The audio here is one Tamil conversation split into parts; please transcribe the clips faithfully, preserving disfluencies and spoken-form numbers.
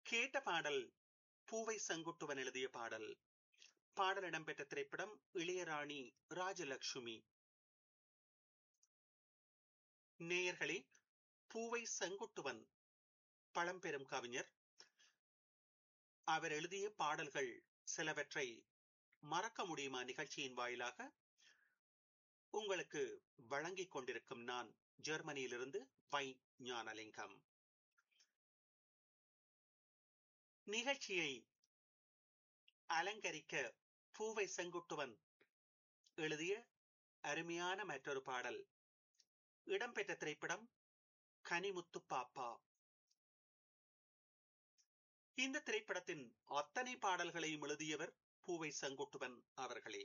கேட்ட பாடல் பூவை செங்குட்டுவன் எழுதிய பாடல். பாடல் இடம்பெற்ற திரைப்படம் இளையராணி ராஜலட்சுமி. நேயர்களே, பூவை செங்குட்டுவன் பழம்பெரும் கவிஞர். அவர் எழுதிய பாடல்கள் சிலவற்றை மறக்க முடியுமா நிகழ்ச்சியின் வாயிலாக உங்களுக்கு வழங்கிக் கொண்டிருக்கும் நான் ஜெர்மனியிலிருந்து வை ஞானலிங்கம். நிகழ்ச்சியை அலங்கரிக்க பூவை செங்குட்டுவன் எழுதிய அருமையான மற்றொரு பாடல் இடம்பெற்ற திரைப்படம் கனிமுத்து பாப்பா. இந்த திரைப்படத்தின் அத்தனை பாடல்களையும் எழுதியவர் பூவை செங்குட்டுவன் அவர்களே.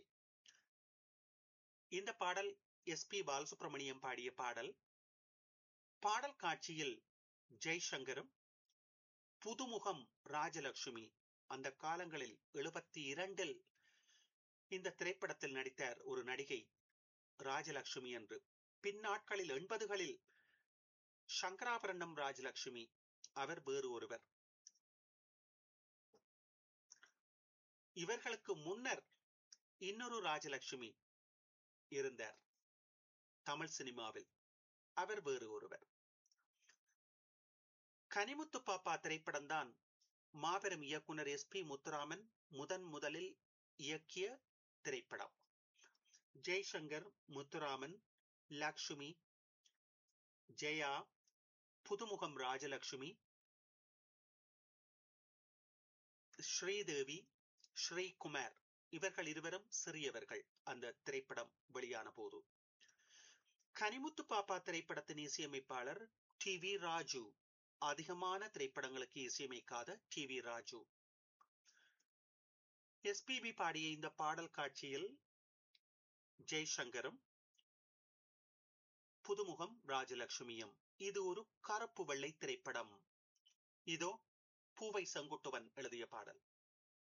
இந்த பாடல் எஸ் பி பாலசுப்ரமணியம் பாடிய பாடல். பாடல் காட்சியில் ஜெய்சங்கரும் புதுமுகம் ராஜலட்சுமி அந்த காலங்களில் எழுபத்தி இரண்டில் இந்த திரைப்படத்தில் நடித்தார் ஒரு நடிகை ராஜலட்சுமி என்று. பின்னாட்களில் எண்பதுகளில் சங்கராபரணம் ராஜலட்சுமி அவர் வேறு ஒருவர். இவர்களுக்கு முன்னர் இன்னொரு ராஜலட்சுமி இருந்தார் தமிழ் சினிமாவில், அவர் வேறு ஒருவர். கனிமுத்து பாப்பா திரைப்படம் தான் மாபெரும் இயக்குனர் எஸ் பி முத்துராமன் முதன் முதலில் இயக்கிய திரைப்படம். ஜெய்சங்கர், முத்துராமன், லக்ஷ்மி, ஜெயா, புதுமுகம் ராஜலட்சுமி, ஸ்ரீதேவி, ஸ்ரீகுமார் இவர்கள் இருவரும் சிறியவர்கள் அந்த திரைப்படம் வெளியான போது. கனிமுத்து பாப்பா திரைப்படத்தின் இசையமைப்பாளர் டி வி ராஜு. அதிகமான திரைப்படங்களுக்கு இசையமைக்காத T V Raju. S B B பாடிய இந்த பாடல் காட்சியில் ஜெய்சங்கரும் புதுமுகம் ராஜலட்சுமியும். இது ஒரு கருப்பு வெள்ளை திரைப்படம். இதோ பூவை செங்குட்டுவன் எழுதிய பாடல்.